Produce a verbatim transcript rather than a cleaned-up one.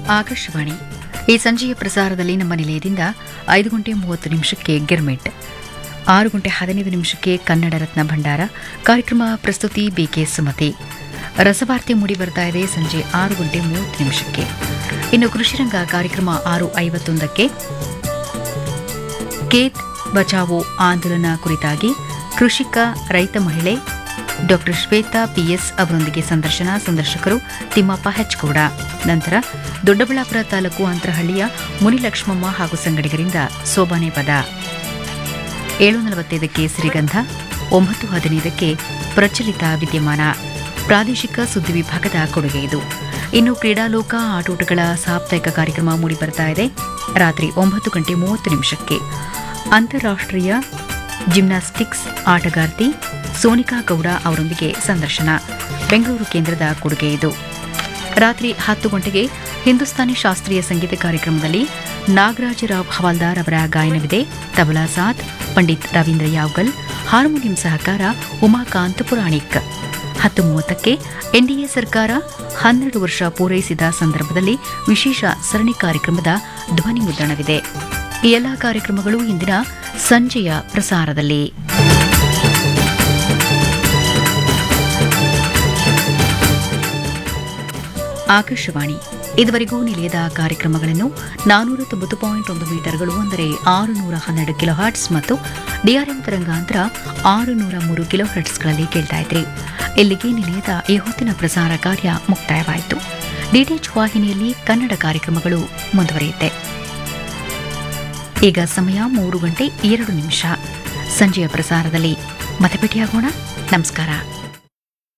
ಆಕಾಶವಾಣಿ. ಈ ಸಂಜೆಯ ಪ್ರಸಾರದಲ್ಲಿ ನಮ್ಮ ನಿಲಯದಿಂದ ಐದು ಗಂಟೆ ಮೂವತ್ತು ನಿಮಿಷಕ್ಕೆ ಗಿರ್ಮಿಟ್, ಆರು ಗಂಟೆ ಹದಿನೈದು ನಿಮಿಷಕ್ಕೆ ಕನ್ನಡ ರತ್ನ ಭಂಡಾರ ಕಾರ್ಯಕ್ರಮ ಪ್ರಸ್ತುತಿ ಬಿಕೆ ಸುಮತಿ. ರಸವಾರ್ತೆ ಮೂಡಿ ಬರ್ತಾ ಇದೆ ಸಂಜೆ ಆರು ಗಂಟೆ ಮೂವತ್ತು ನಿಮಿಷಕ್ಕೆ. ಇನ್ನು ಕೃಷಿರಂಗ ಕಾರ್ಯಕ್ರಮ ಆರು ಐವತ್ತೊಂದಕ್ಕೆ ಖೇತ್ ಬಚಾವೋ ಆಂದೋಲನ ಕುರಿತಾಗಿ ಕೃಷಿಕ ರೈತ ಮಹಿಳೆ ಡಾ ಶ್ವೇತಾ ಪಿಎಸ್ ಅವರೊಂದಿಗೆ ಸಂದರ್ಶನ. ಸಂದರ್ಶಕರು ತಿಮ್ಮಪ್ಪ ಹೆಚ್ಕೋಡ. ನಂತರ ದೊಡ್ಡಬಳ್ಳಾಪುರ ತಾಲೂಕು ಅಂತರಹಳ್ಳಿಯ ಮುನಿಲಕ್ಷ್ಮಮ್ಮ ಹಾಗೂ ಸಂಗಡಿಗರಿಂದ ಸೋಬಾನೆ ಪದ. ಏಳು ನಲವತ್ತೈದಕ್ಕೆ ಸಿರಿಗಂಧ, ಒಂಬತ್ತು ಹದಿನೈದಕ್ಕೆ ಪ್ರಚಲಿತ ವಿದ್ಯಮಾನ ಪ್ರಾದೇಶಿಕ ಸುದ್ದಿ ವಿಭಾಗದ ಕೊಡುಗೆ ಇದು. ಇನ್ನು ಕ್ರೀಡಾಲೋಕ ಆಟೋಟಗಳ ಸಾಪ್ತಾಹಿಕ ಕಾರ್ಯಕ್ರಮ ಮೂಡಿಬರ್ತಾ ಇದೆ ರಾತ್ರಿ ಒಂಬತ್ತು ಗಂಟೆ ಮೂವತ್ತು ನಿಮಿಷಕ್ಕೆ. ಅಂತಾರಾಷ್ಟ್ರೀಯ ಜಿಮ್ನಾಸ್ಟಿಕ್ಸ್ ಆಟಗಾರ್ತಿ ಸೋನಿಕಾ ಗೌಡ ಅವರೊಂದಿಗೆ ಸಂದರ್ಶನ ಬೆಂಗಳೂರು ಕೇಂದ್ರದ ಕೊಡುಗೆ ಇದು. ರಾತ್ರಿ ಹತ್ತು ಗಂಟೆಗೆ ಹಿಂದೂಸ್ತಾನಿ ಶಾಸ್ತ್ರೀಯ ಸಂಗೀತ ಕಾರ್ಯಕ್ರಮದಲ್ಲಿ ನಾಗರಾಜರಾವ್ ಹವಾಲ್ದಾರ್ ಅವರ ಗಾಯನವಿದೆ. ತಬಲಾ ಸಾಥ್ ಪಂಡಿತ್ ರವೀಂದ್ರ ಯಾವ್ಗಲ್, ಹಾರ್ಮೋನಿಯಂ ಸಹಕಾರ ಉಮಾಕಾಂತ್ ಪುರಾಣಿಕ್. ಹತ್ತು ಮೂವತ್ತಕ್ಕೆ ಎನ್ಡಿಎ ಸರ್ಕಾರ ಹನ್ನೆರಡು ವರ್ಷ ಪೂರೈಸಿದ ಸಂದರ್ಭದಲ್ಲಿ ವಿಶೇಷ ಸರಣಿ ಕಾರ್ಯಕ್ರಮದ ಧ್ವನಿ ಮುದ್ರಣವಿದೆ. ಈ ಎಲ್ಲಾ ಕಾರ್ಯಕ್ರಮಗಳು ಇಂದಿನ ಸಂಜೆಯ ಪ್ರಸಾರದಲ್ಲಿ. ಆಕಾಶವಾಣಿ. ಇದುವರೆಗೂ ನಿಲಯದ ಕಾರ್ಯಕ್ರಮಗಳನ್ನು ನಾನೂರ ತೊಂಬತ್ತು ಪಾಯಿಂಟ್ ಒಂದು ಮೀಟರ್ಗಳು ಅಂದರೆ ಆರುನೂರ ಹನ್ನೆರಡು ಕಿಲೋ ಹರ್ಟ್ಸ್ ಮತ್ತು ಡಿಆರ್ಎಂ ತರಂಗಾಂತರ ಆರುನೂರ ಮೂರು ಕಿಲೋ ಹರ್ಟ್ಸ್ಗಳಲ್ಲಿ ಕೇಳ್ತಾ ಇದ್ರಿ. ಇಲ್ಲಿಗೆ ನಿಲಯದ ಈ ಹೊತ್ತಿನ ಪ್ರಸಾರ ಕಾರ್ಯ ಮುಕ್ತಾಯವಾಯಿತು. ಡಿಟಿಎಚ್ ವಾಹಿನಿಯಲ್ಲಿ ಕನ್ನಡ ಕಾರ್ಯಕ್ರಮಗಳು ಮುಂದುವರಿಯುತ್ತೆ. ಈಗ ಸಮಯ ಮೂರು ಗಂಟೆ ಎರಡು ನಿಮಿಷ. ಸಂಜೆಯ ಪ್ರಸಾರದಲ್ಲಿ ಮತ್ತೆ ಭೇಟಿಯಾಗೋಣ. ನಮಸ್ಕಾರ.